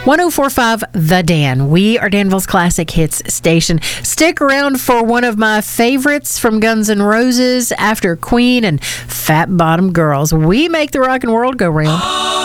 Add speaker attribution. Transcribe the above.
Speaker 1: 1045 The Dan. We are Danville's Classic Hits station. Stick around for one of my favorites from Guns N' Roses after Queen and Fat Bottom Girls. We make the rock and world go round.